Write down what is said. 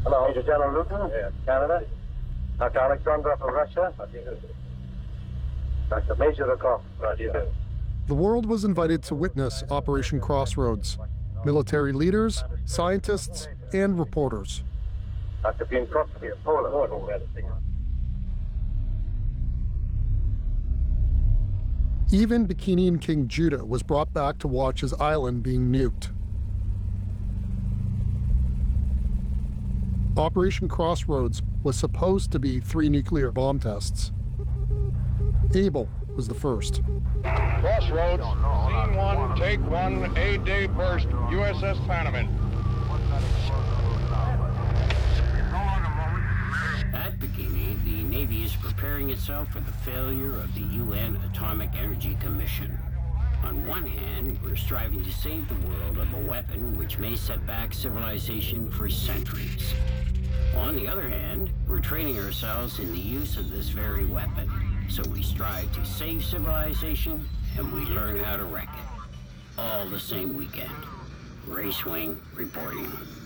Hello, Major General Luton, Canada. Dr. Alexandrov of Russia. Dr. Majorokov. The world was invited to witness Operation Crossroads. Military leaders, scientists, and reporters. Dr. Pienkowski of Poland. Even Bikinian King Judah was brought back to watch his island being nuked. Operation Crossroads was supposed to be 3 nuclear bomb tests. Able was the first. Crossroads, scene 1, take 1, A-Day burst, USS Panamint. At Bikini, the Navy is preparing itself for the failure of the UN Atomic Energy Commission. On one hand, we're striving to save the world of a weapon which may set back civilization for centuries. On the other hand, we're training ourselves in the use of this very weapon. So we strive to save civilization, and we learn how to wreck it. All the same weekend. Racewing reporting.